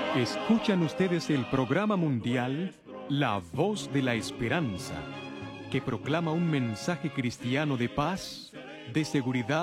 Escuchan ustedes el programa mundial La Voz de la Esperanza, que proclama un mensaje cristiano de paz, de seguridad